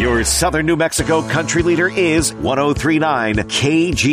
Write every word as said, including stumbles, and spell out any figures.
Your Southern New Mexico country leader is one oh three point nine K G